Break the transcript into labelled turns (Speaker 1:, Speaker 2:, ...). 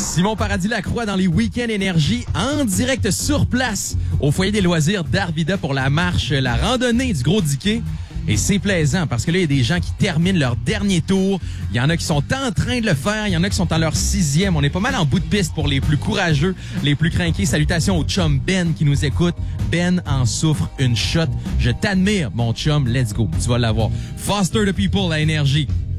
Speaker 1: Simon Paradis-Lacroix dans les Week-ends Énergie en direct sur place au foyer des loisirs d'Arvida pour la marche, la randonnée du Gros Diquet. Et c'est plaisant parce que là, il y a des gens qui terminent leur dernier tour. Il y en a qui sont en train de le faire. Il y en a qui sont à leur 6e. On est pas mal en bout de piste pour les plus courageux, les plus crinqués. Salutations au chum Ben qui nous écoute. Ben en souffre une shot. Je t'admire, mon chum. Let's go. Tu vas l'avoir. Foster the people, la énergie.